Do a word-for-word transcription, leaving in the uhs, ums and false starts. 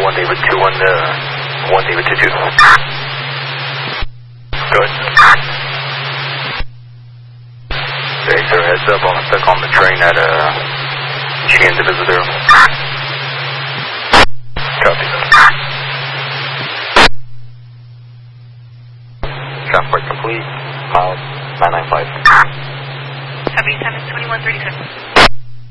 one David two one, uh, one David two two. Good. Okay, sir, heads up, I'm stuck on the train at, uh, Michigan to Visitor. Copy. Transport complete, pilot nine nine five. Copy, seven twenty-one thirty-seven.